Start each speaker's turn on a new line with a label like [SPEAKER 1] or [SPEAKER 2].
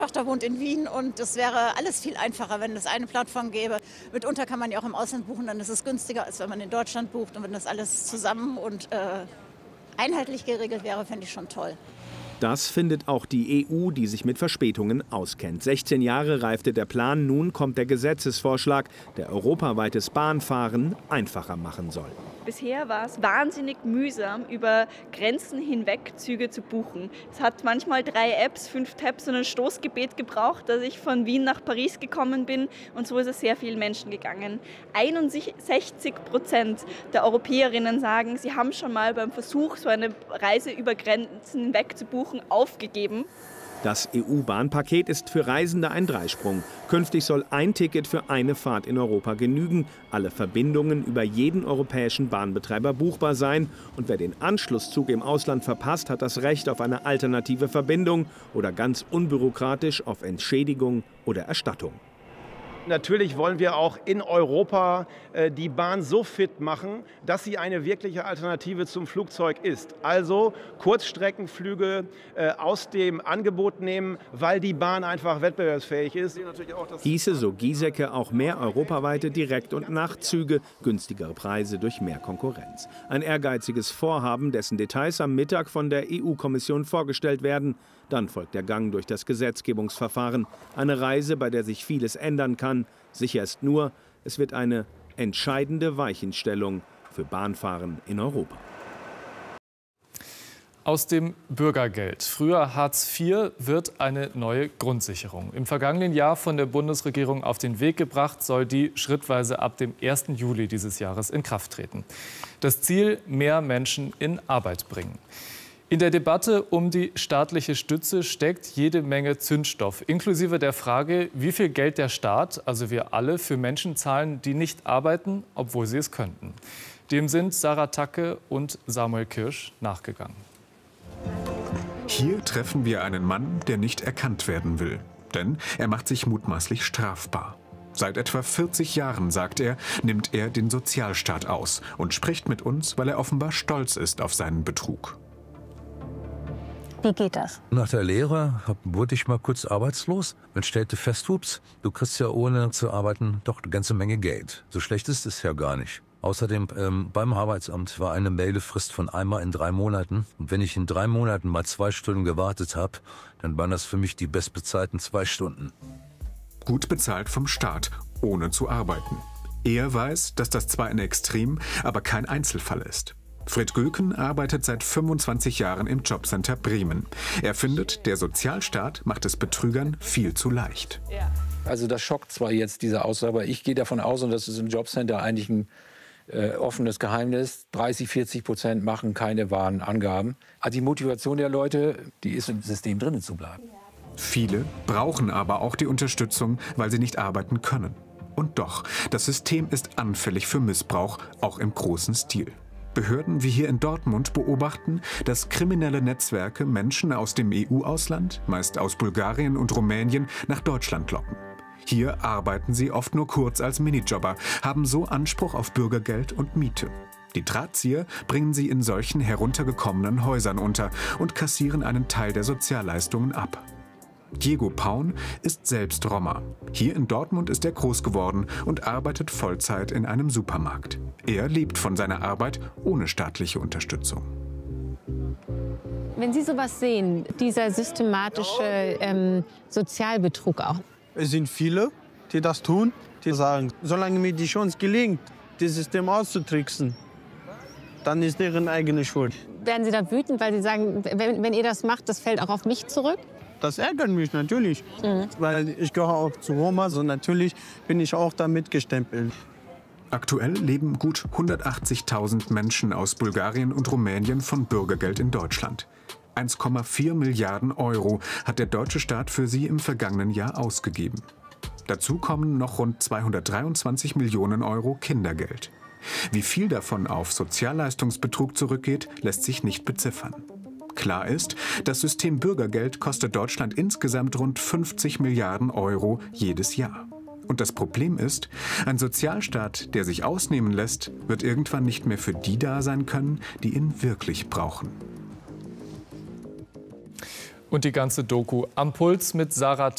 [SPEAKER 1] Tochter wohnt in Wien und es wäre alles viel einfacher, wenn es eine Plattform gäbe. Mitunter kann man ja auch im Ausland buchen, dann ist es günstiger, als wenn man in Deutschland bucht. Und wenn das alles zusammen und einheitlich geregelt wäre, fände ich schon toll.
[SPEAKER 2] Das findet auch die EU, die sich mit Verspätungen auskennt. 16 Jahre reifte der Plan, nun kommt der Gesetzesvorschlag, der europaweites Bahnfahren einfacher machen soll.
[SPEAKER 3] Bisher war es wahnsinnig mühsam, über Grenzen hinweg Züge zu buchen. Es hat manchmal 3 Apps, 5 Tabs und ein Stoßgebet gebraucht, dass ich von Wien nach Paris gekommen bin. Und so ist es sehr vielen Menschen gegangen. 61% der Europäerinnen sagen, sie haben schon mal beim Versuch, so eine Reise über Grenzen hinweg zu buchen, aufgegeben.
[SPEAKER 2] Das EU-Bahnpaket ist für Reisende ein Dreisprung. Künftig soll ein Ticket für eine Fahrt in Europa genügen, alle Verbindungen über jeden europäischen Bahnbetreiber buchbar sein. Und wer den Anschlusszug im Ausland verpasst, hat das Recht auf eine alternative Verbindung oder ganz unbürokratisch auf Entschädigung oder Erstattung.
[SPEAKER 4] Natürlich wollen wir auch in Europa die Bahn so fit machen, dass sie eine wirkliche Alternative zum Flugzeug ist. Also Kurzstreckenflüge aus dem Angebot nehmen, weil die Bahn einfach wettbewerbsfähig ist.
[SPEAKER 2] Hieße, so Giesecke, auch mehr europaweite Direkt- und Nachtzüge, günstigere Preise durch mehr Konkurrenz. Ein ehrgeiziges Vorhaben, dessen Details am Mittag von der EU-Kommission vorgestellt werden. Dann folgt der Gang durch das Gesetzgebungsverfahren. Eine Reise, bei der sich vieles ändern kann. Sicher ist nur, es wird eine entscheidende Weichenstellung für Bahnfahren in Europa.
[SPEAKER 5] Aus dem Bürgergeld, früher Hartz IV, wird eine neue Grundsicherung. Im vergangenen Jahr von der Bundesregierung auf den Weg gebracht, soll die schrittweise ab dem 1. Juli dieses Jahres in Kraft treten. Das Ziel: mehr Menschen in Arbeit bringen. In der Debatte um die staatliche Stütze steckt jede Menge Zündstoff, inklusive der Frage, wie viel Geld der Staat, also wir alle, für Menschen zahlen, die nicht arbeiten, obwohl sie es könnten. Dem sind Sarah Tacke und Samuel Kirsch nachgegangen.
[SPEAKER 6] Hier treffen wir einen Mann, der nicht erkannt werden will. Denn er macht sich mutmaßlich strafbar. Seit etwa 40 Jahren, sagt er, nimmt er den Sozialstaat aus und spricht mit uns, weil er offenbar stolz ist auf seinen Betrug.
[SPEAKER 7] Wie geht das?
[SPEAKER 8] Nach der Lehre wurde ich mal kurz arbeitslos. Man stellte fest, ups, du kriegst ja ohne zu arbeiten doch eine ganze Menge Geld. So schlecht ist es ja gar nicht. Außerdem beim Arbeitsamt war eine Meldefrist von einmal in 3 Monaten. Und wenn ich in 3 Monaten mal 2 Stunden gewartet habe, dann waren das für mich die bestbezahlten 2 Stunden.
[SPEAKER 6] Gut bezahlt vom Staat, ohne zu arbeiten. Er weiß, dass das zwar ein Extrem, aber kein Einzelfall ist. Fred Gülken arbeitet seit 25 Jahren im Jobcenter Bremen. Er findet, der Sozialstaat macht es Betrügern viel zu leicht.
[SPEAKER 9] Also das schockt zwar jetzt, diese Aussage, aber ich gehe davon aus, und das ist im Jobcenter eigentlich ein offenes Geheimnis, 30–40% machen keine wahren Angaben. Also die Motivation der Leute, die ist im System drinnen zu bleiben.
[SPEAKER 6] Viele brauchen aber auch die Unterstützung, weil sie nicht arbeiten können. Und doch, das System ist anfällig für Missbrauch, auch im großen Stil. Behörden wie hier in Dortmund beobachten, dass kriminelle Netzwerke Menschen aus dem EU-Ausland, meist aus Bulgarien und Rumänien, nach Deutschland locken. Hier arbeiten sie oft nur kurz als Minijobber, haben so Anspruch auf Bürgergeld und Miete. Die Drahtzieher bringen sie in solchen heruntergekommenen Häusern unter und kassieren einen Teil der Sozialleistungen ab. Diego Paun ist selbst Roma. Hier in Dortmund ist er groß geworden und arbeitet Vollzeit in einem Supermarkt. Er lebt von seiner Arbeit ohne staatliche Unterstützung.
[SPEAKER 7] Wenn Sie sowas sehen, dieser systematische Sozialbetrug auch.
[SPEAKER 10] Es sind viele, die das tun, die sagen, solange mir die Chance gelingt, das System auszutricksen, dann ist deren eigene Schuld.
[SPEAKER 7] Werden Sie da wütend, weil Sie sagen, wenn ihr das macht, das fällt auch auf mich zurück?
[SPEAKER 10] Das ärgert mich natürlich, weil ich gehöre auch zu Roma, so natürlich bin ich auch damit gestempelt.
[SPEAKER 6] Aktuell leben gut 180.000 Menschen aus Bulgarien und Rumänien von Bürgergeld in Deutschland. 1,4 Milliarden Euro hat der deutsche Staat für sie im vergangenen Jahr ausgegeben. Dazu kommen noch rund 223 Millionen Euro Kindergeld. Wie viel davon auf Sozialleistungsbetrug zurückgeht, lässt sich nicht beziffern. Klar ist, das System Bürgergeld kostet Deutschland insgesamt rund 50 Milliarden Euro jedes Jahr. Und das Problem ist, ein Sozialstaat, der sich ausnehmen lässt, wird irgendwann nicht mehr für die da sein können, die ihn wirklich brauchen.
[SPEAKER 5] Und die ganze Doku am Puls mit Sarah